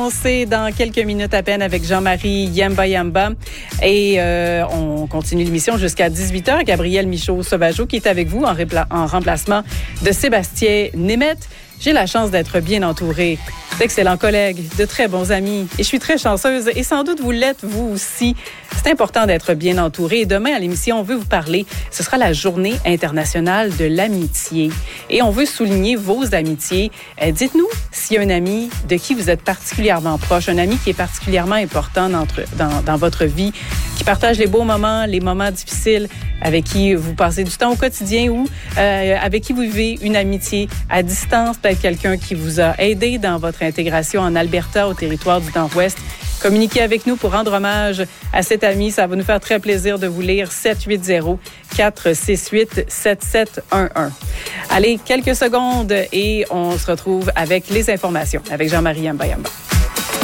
C'est dans quelques minutes à peine avec Jean-Marie Yamba. Et on continue l'émission jusqu'à 18h. Gabriel Michaud-Sauvageau qui est avec vous en remplacement de Sébastien Németh. J'ai la chance d'être bien entourée d'excellents collègues, de très bons amis. Et je suis très chanceuse et sans doute vous l'êtes vous aussi. C'est important d'être bien entouré. Et demain à l'émission, on veut vous parler. Ce sera la Journée internationale de l'amitié. Et on veut souligner vos amitiés. Dites-nous s'il y a un ami de qui vous êtes particulièrement proche, un ami qui est particulièrement important dans votre vie, qui partage les beaux moments, les moments difficiles, avec qui vous passez du temps au quotidien ou avec qui vous vivez une amitié à distance, peut-être quelqu'un qui vous a aidé dans votre intégration en Alberta, au territoire du Nord-Ouest. Communiquez avec nous pour rendre hommage à cet ami. Ça va nous faire très plaisir de vous lire. 780-468-7711. Allez, quelques secondes et on se retrouve avec les informations avec Jean-Marie Yamba.